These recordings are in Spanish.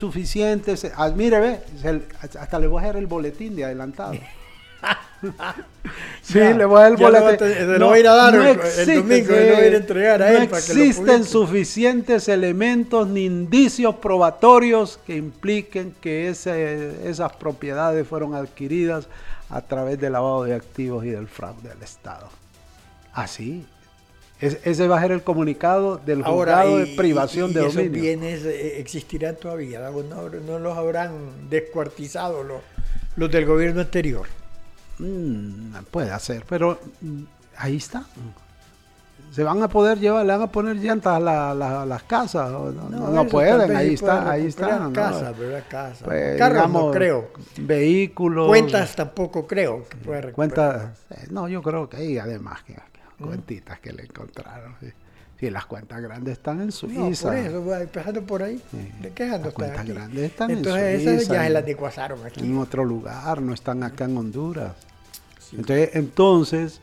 suficientes. Mire, ve, hasta le voy a hacer el boletín de adelantado. Sí, ya, le voy a dar el boletín. Se lo voy a ir a dar el domingo, sí, le voy a ir a entregar a él para que lo existen publique. suficientes elementos ni indicios probatorios que impliquen que esas propiedades fueron adquiridas a través del lavado de activos y del fraude al Estado. Así. Ese va a ser el comunicado del juzgado de privación de dominio. ¿Esos bienes existirán todavía? ¿No los habrán descuartizado los del gobierno anterior? Puede ser, pero ahí está. Se van a poder llevar, le van a poner llantas a las casas. No pueden, ahí está. Casa, ¿verdad? Casa. Pues, Carros digamos, no creo. Vehículos. Cuentas tampoco creo que pueda recuperar. Cuentas, yo creo que hay además que cuentitas que le encontraron. Sí, las cuentas grandes están en Suiza. No, por eso, empezando por ahí. ¿De qué ando? Las cuentas grandes están entonces, en Suiza. Entonces esas ya se las desguazaron aquí. En otro lugar, no están acá en Honduras. Sí. Entonces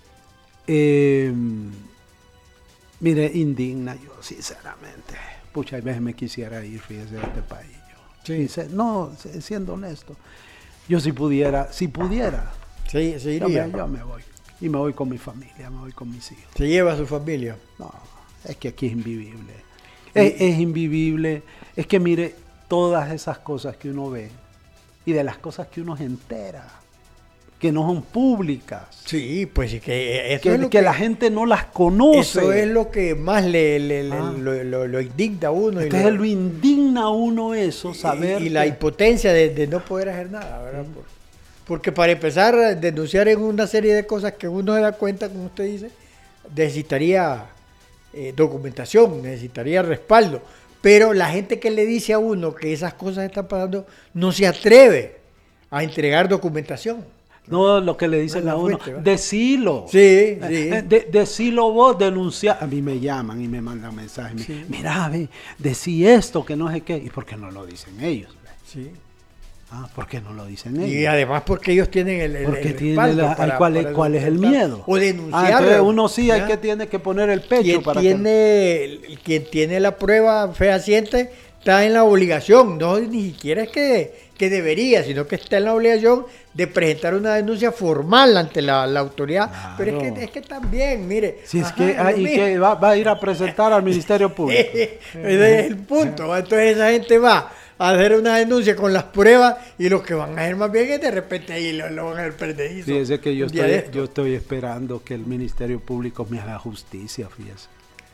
mire, indigna yo, sinceramente. Pucha, a veces me quisiera ir, fíjese, de este país. Sí. Siendo honesto, yo si pudiera, se iría. Yo me voy. Y me voy con mi familia, me voy con mis hijos. ¿Se lleva a su familia? No, es que aquí es invivible. Es invivible. Es que mire, todas esas cosas que uno ve y de las cosas que uno se entera, que no son públicas. Sí, pues es que que la gente no las conoce. Eso es lo que más lo indigna a uno. Entonces lo indigna a uno eso, saber. Y la impotencia de no poder hacer nada, ¿verdad? Porque para empezar a denunciar en una serie de cosas que uno se da cuenta, como usted dice, necesitaría documentación, necesitaría respaldo. Pero la gente que le dice a uno que esas cosas están pasando no se atreve a entregar documentación. No, lo que le dicen a uno, decilo. Sí. Decilo vos, denunciar. A mí me llaman y me mandan mensajes. Sí. Mira, decí esto, que no sé qué. ¿Y por qué no lo dicen ellos? Sí. ¿Por qué no lo dicen ellos? Y además porque ellos tienen el respaldo ¿Cuál es el miedo? O denunciarlo. Entonces uno sí tiene que poner el pecho. Quien tiene la prueba fehaciente está en la obligación, no ni siquiera es que debería, sino que está en la obligación de presentar una denuncia formal ante la autoridad. Claro. Pero es que también, mire. Si es que va a ir a presentar al Ministerio Público. Ese es el punto. Entonces esa gente va a hacer una denuncia con las pruebas y los que van a hacer más bien es de repente ahí lo van a hacer perdedizo. Fíjese que yo estoy esperando que el Ministerio Público me haga justicia, fíjese.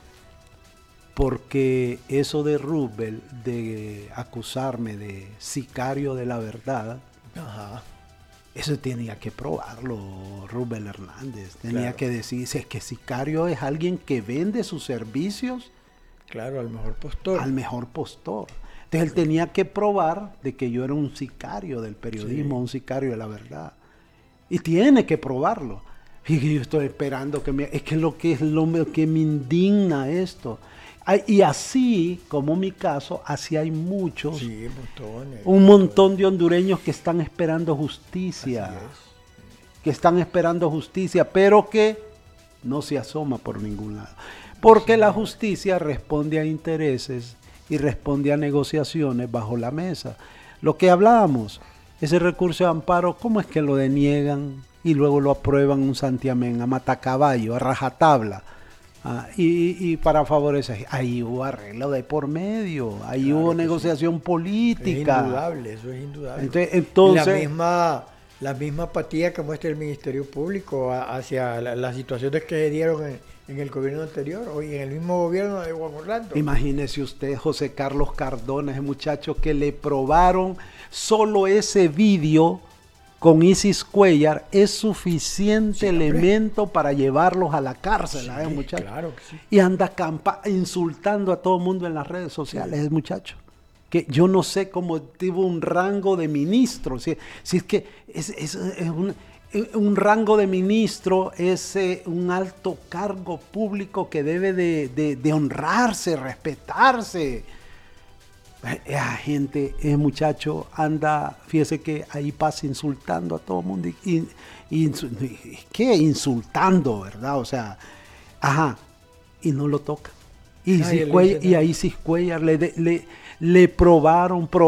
Porque eso de Rubel, de acusarme de sicario de la verdad, eso tenía que probarlo Rubel Hernández. Tenía que decirse que sicario es alguien que vende sus servicios. Claro, al mejor postor. Entonces él tenía que probar de que yo era un sicario del periodismo, un sicario de la verdad. Y tiene que probarlo. Y yo estoy esperando es lo que me indigna esto. Y así, como mi caso, así hay muchos, un montón de hondureños que están esperando justicia, pero que no se asoma por ningún lado. Porque la justicia responde a intereses y responde a negociaciones bajo la mesa. Lo que hablábamos, ese recurso de amparo, ¿cómo es que lo deniegan y luego lo aprueban un santiamén a matacaballo, a rajatabla? Y para favorecer, ahí hubo arreglo de por medio, ahí hubo negociación política. Eso es indudable. Entonces la misma apatía que muestra el Ministerio Público hacia las situaciones que se dieron en el gobierno anterior o en el mismo gobierno de Juan Orlando. Imagínese usted, José Carlos Cardona, ese muchacho que le probaron solo ese vídeo con Isis Cuellar es suficiente elemento para llevarlos a la cárcel, muchacho. Claro que sí. Y anda insultando a todo el mundo en las redes sociales, ese muchacho. Que yo no sé cómo tuvo un rango de ministro. Si es que es un rango de ministro, es un alto cargo público que debe de honrarse, respetarse. La gente, muchacho, anda, fíjese que ahí pasa insultando a todo el mundo. ¿Qué? Insultando, ¿verdad? O sea, y no lo toca. Y ahí Isis Cuellar le probaron